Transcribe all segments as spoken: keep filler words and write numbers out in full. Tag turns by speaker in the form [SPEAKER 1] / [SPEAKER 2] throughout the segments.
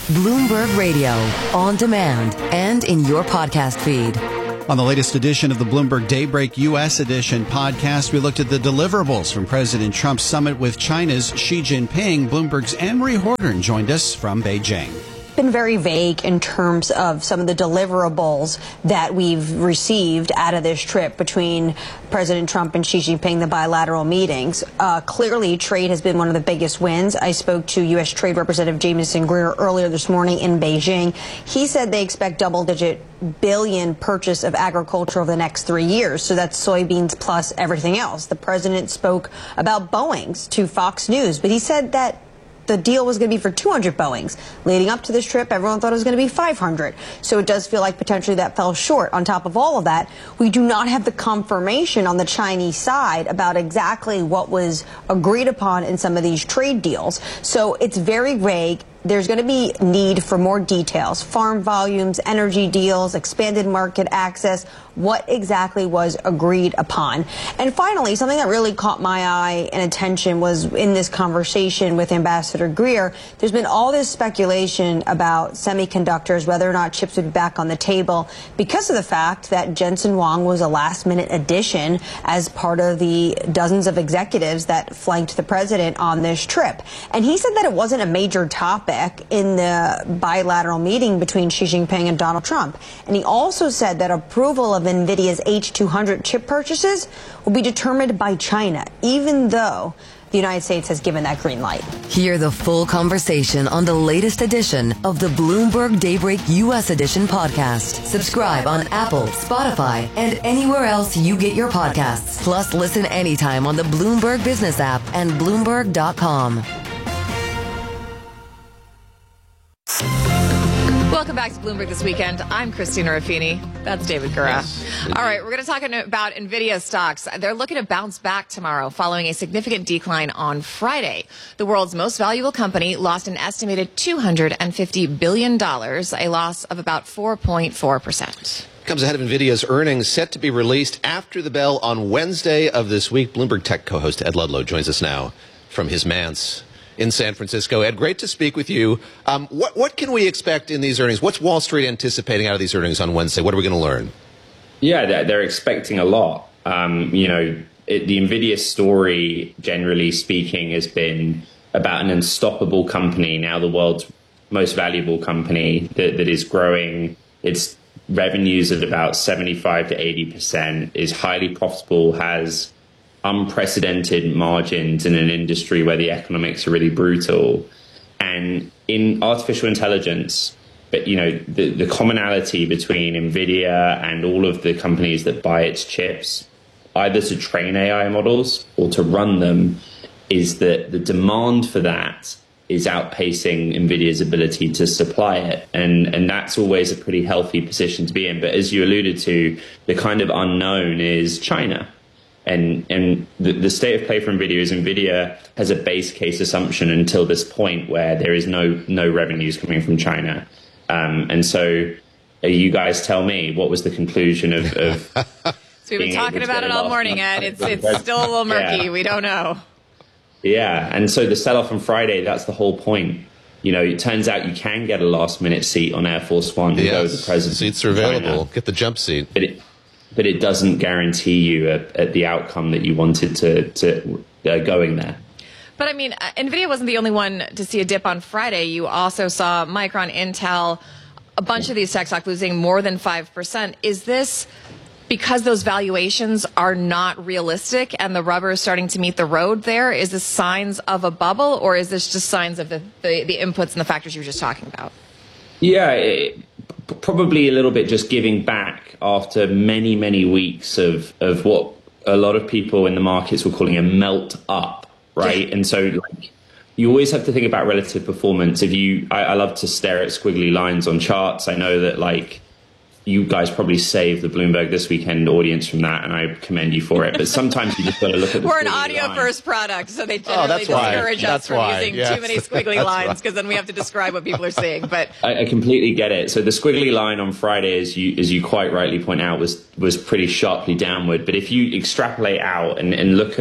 [SPEAKER 1] Bloomberg Radio, on demand and in your podcast feed.
[SPEAKER 2] On the latest edition of the Bloomberg Daybreak U S Edition podcast, we looked at the deliverables from President Trump's summit with China's Xi Jinping. Bloomberg's Anne-Marie Horton joined us from Beijing.
[SPEAKER 3] Been very vague in terms of some of the deliverables that we've received out of this trip between President Trump and Xi Jinping, the bilateral meetings. Uh, clearly, trade has been one of the biggest wins. I spoke to U S. Trade Representative Jamieson Greer earlier this morning in Beijing. He said they expect double-digit billion purchase of agriculture over the next three years. So that's soybeans plus everything else. The president spoke about Boeings to Fox News, but he said that the deal was going to be for two hundred Boeings. Leading up to this trip, everyone thought it was going to be five hundred. So it does feel like potentially that fell short. On top of all of that, we do not have the confirmation on the Chinese side about exactly what was agreed upon in some of these trade deals. So it's very vague. There's going to be need for more details, farm volumes, energy deals, expanded market access, what exactly was agreed upon. And finally, something that really caught my eye and attention was in this conversation with Ambassador Greer, there's been all this speculation about semiconductors, whether or not chips would be back on the table because of the fact that Jensen Huang was a last-minute addition as part of the dozens of executives that flanked the president on this trip. And he said that it wasn't a major topic in the bilateral meeting between Xi Jinping and Donald Trump. And he also said that approval of NVIDIA's H two hundred chip purchases will be determined by China, even though the United States has given that green light.
[SPEAKER 1] Hear the full conversation on the latest edition of the Bloomberg Daybreak U S Edition podcast. Subscribe on Apple, Spotify, and anywhere else you get your podcasts. Plus, listen anytime on the Bloomberg Business app and Bloomberg dot com.
[SPEAKER 4] Welcome back to Bloomberg This Weekend. I'm Christina Ruffini. That's David Gura. Yes, all right, we're going to talk about NVIDIA stocks. They're looking to bounce back tomorrow following a significant decline on Friday. The world's most valuable company lost an estimated two hundred fifty billion dollars, a loss of about four point four percent.
[SPEAKER 5] Comes ahead of NVIDIA's earnings set to be released after the bell on Wednesday of this week. Bloomberg Tech co-host Ed Ludlow joins us now from his manse in San Francisco. Ed, great to speak with you. Um, what, what can we expect in these earnings? What's Wall Street anticipating out of these earnings on Wednesday? What are we going to learn?
[SPEAKER 6] Yeah, they're, they're expecting a lot. Um, you know, it, the NVIDIA story, generally speaking, has been about an unstoppable company, now the world's most valuable company that, that is growing its revenues at about seventy-five to eighty percent, is highly profitable, has unprecedented margins in an industry where the economics are really brutal. And in artificial intelligence, but you know, the, the commonality between NVIDIA and all of the companies that buy its chips, either to train A I models or to run them, is that the demand for that is outpacing NVIDIA's ability to supply it. And, and that's always a pretty healthy position to be in. But as you alluded to, the kind of unknown is China. And and the, the state of play for NVIDIA is NVIDIA has a base case assumption until this point where there is no no revenues coming from China. Um, and so uh, you guys tell me, what was the conclusion of... of
[SPEAKER 4] so we've been talking about it all morning, Ed. It's, it's still a little murky. Yeah. We don't know.
[SPEAKER 6] Yeah, and so the sell-off on Friday, that's the whole point. You know, it turns out you can get a last-minute seat on Air Force One to
[SPEAKER 5] yes.
[SPEAKER 6] go with the president.
[SPEAKER 5] Seats are available. Get the jump seat.
[SPEAKER 6] But it, but it doesn't guarantee you a, a, the outcome that you wanted to, to uh, going there.
[SPEAKER 4] But I mean, uh, NVIDIA wasn't the only one to see a dip on Friday. You also saw Micron, Intel, a bunch of these tech stocks losing more than five percent. Is this because those valuations are not realistic and the rubber is starting to meet the road there? Is this signs of a bubble, or is this just signs of the, the, the inputs and the factors you were just talking about?
[SPEAKER 6] Yeah, it, probably a little bit just giving back after many, many weeks of, of what a lot of people in the markets were calling a melt up, right? And so like, you always have to think about relative performance. If you, I, I love to stare at squiggly lines on charts. I know that like you guys probably saved the Bloomberg This Weekend audience from that, and I commend you for it. But sometimes you just got to look at the
[SPEAKER 4] We're an audio-first product, so they generally
[SPEAKER 5] oh,
[SPEAKER 4] discourage
[SPEAKER 5] why.
[SPEAKER 4] us from
[SPEAKER 5] why.
[SPEAKER 4] using
[SPEAKER 5] yes.
[SPEAKER 4] too many squiggly lines, because then we have to describe what people are seeing. But
[SPEAKER 6] I, I completely get it. So the squiggly line on Friday, as you as you quite rightly point out, was was pretty sharply downward. But if you extrapolate out and, and look at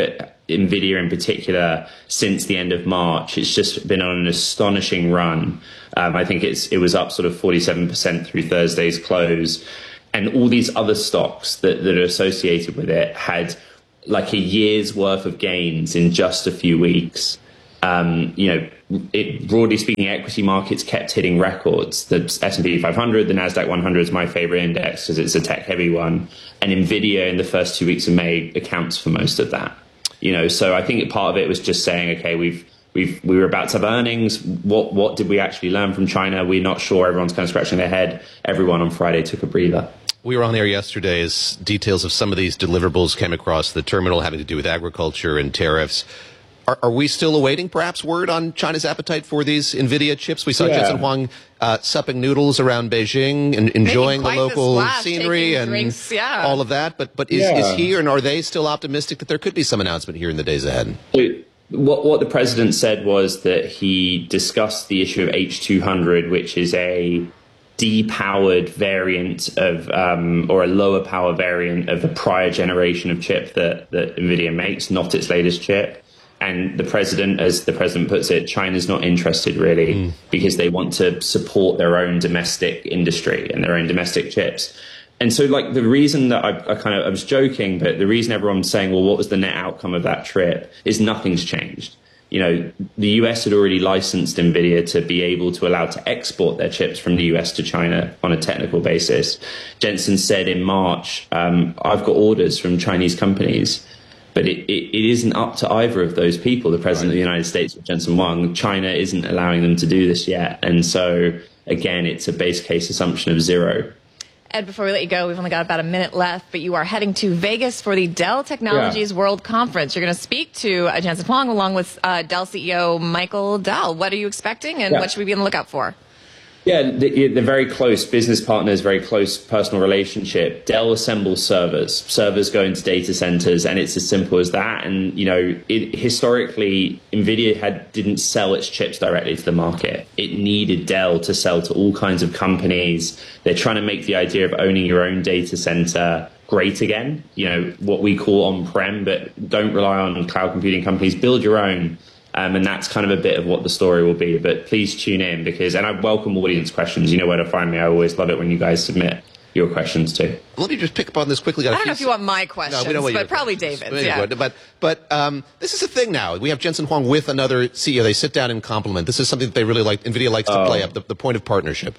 [SPEAKER 6] NVIDIA in particular, since the end of March, it's just been on an astonishing run. Um, I think it's it was up sort of forty-seven percent through Thursday's close. And all these other stocks that, that are associated with it had like a year's worth of gains in just a few weeks. Um, you know, it, broadly speaking, equity markets kept hitting records. The S and P five hundred, the NASDAQ one hundred is my favorite index because it's a tech-heavy one. And NVIDIA in the first two weeks of May accounts for most of that. You know, so I think part of it was just saying, okay, we've we've we were about to have earnings. What what did we actually learn from China? We're not sure. Everyone's kind of scratching their head. Everyone on Friday took a breather.
[SPEAKER 5] We were on air yesterday as details of some of these deliverables came across the terminal having to do with agriculture and tariffs. Are, are we still awaiting perhaps word on China's appetite for these NVIDIA chips? We saw yeah. Jensen Huang uh, supping noodles around Beijing and enjoying the local splash, scenery and drinks, yeah. all of that. But but is, yeah. is he and are they still optimistic that there could be some announcement here in the days ahead?
[SPEAKER 6] What, what the president said was that he discussed the issue of H two hundred, which is a depowered variant of, um, or a lower power variant of a prior generation of chip that, that NVIDIA makes, not its latest chip. And the president, as the president puts it, China's not interested really mm. because they want to support their own domestic industry and their own domestic chips. And so like the reason that I, I kind of, I was joking, but the reason everyone's saying, well, what was the net outcome of that trip is nothing's changed. You know, the U S had already licensed NVIDIA to be able to allow to export their chips from the U S to China on a technical basis. Jensen said in March, um, I've got orders from Chinese companies, but it, it, it isn't up to either of those people, the president right. of the United States, Jensen Huang. China isn't allowing them to do this yet. And so, again, it's a base case assumption of zero.
[SPEAKER 4] Ed, before we let you go, we've only got about a minute left, but you are heading to Vegas for the Dell Technologies yeah. World Conference. You're going to speak to uh, Jensen Huang along with uh, Dell C E O Michael Dell. What are you expecting, and yeah. what should we be on the lookout for?
[SPEAKER 6] Yeah, they're very close business partners, very close personal relationship. Dell assembles servers. Servers go into data centers, and it's as simple as that. And, you know, it, historically, NVIDIA had didn't sell its chips directly to the market. It needed Dell to sell to all kinds of companies. They're trying to make the idea of owning your own data center great again. You know, what we call on-prem, but don't rely on cloud computing companies. Build your own. Um, and that's kind of a bit of what the story will be. But please tune in because, and I welcome audience questions. You know where to find me. I always love it when you guys submit your questions too.
[SPEAKER 5] Let me just pick up on this quickly.
[SPEAKER 4] I don't know if you want my questions, no, we don't want but probably David's. Yeah.
[SPEAKER 5] But but um, this is a thing now. We have Jensen Huang with another C E O. They sit down and compliment. This is something that they really like. NVIDIA likes to oh. play up, the, the point of partnership.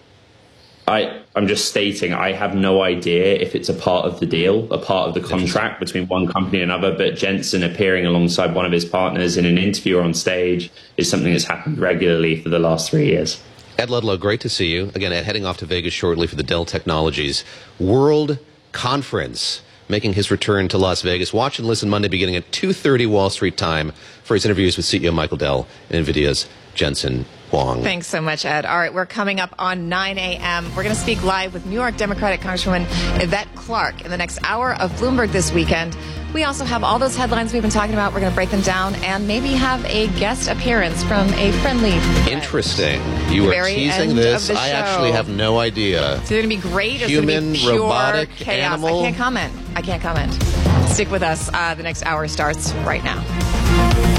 [SPEAKER 6] I, I'm just stating I have no idea if it's a part of the deal, a part of the contract between one company and another, but Jensen appearing alongside one of his partners in an interview or on stage is something that's happened regularly for the last three years.
[SPEAKER 5] Ed Ludlow, great to see you. Again, Ed heading off to Vegas shortly for the Dell Technologies World Conference, making his return to Las Vegas. Watch and listen Monday beginning at two thirty Wall Street time for his interviews with C E O Michael Dell and NVIDIA's Jensen Huang.
[SPEAKER 4] Thanks so much, Ed. All right, we're coming up on nine a.m. We're going to speak live with New York Democratic Congresswoman Yvette Clarke in the next hour of Bloomberg This Weekend. We also have all those headlines we've been talking about. We're going to break them down and maybe have a guest appearance from a friendly friend.
[SPEAKER 5] Interesting. You are teasing this. I actually have no idea.
[SPEAKER 4] It's going to be great. It's
[SPEAKER 5] Human,
[SPEAKER 4] going to be pure
[SPEAKER 5] robotic,
[SPEAKER 4] chaos.
[SPEAKER 5] animal.
[SPEAKER 4] I can't comment. I can't comment. Stick with us. Uh, the next hour starts right now.